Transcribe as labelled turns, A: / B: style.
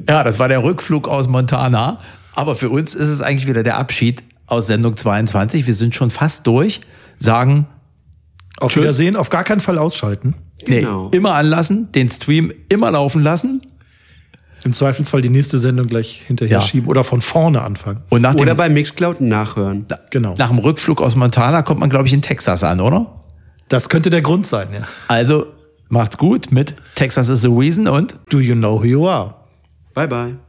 A: Ja, das war der Rückflug aus Montana. Aber für uns ist es eigentlich wieder der Abschied aus Sendung 22. Wir sind schon fast durch. Sagen
B: Auf
A: Tschüss.
B: Wiedersehen, auf gar keinen Fall ausschalten.
C: Genau.
A: Immer anlassen, den Stream immer laufen lassen.
B: Im Zweifelsfall die nächste Sendung gleich hinterher
A: Ja.
B: schieben oder von vorne anfangen.
A: Und nach
C: Oder
A: dem,
C: bei Mixcloud nachhören.
B: Genau.
A: nach dem Rückflug aus Montana kommt man, glaube ich, in Texas an, oder?
B: Das könnte der Grund sein, ja.
A: Also macht's gut mit Texas is the Reason und
B: Do you know who you are?
C: Bye, bye.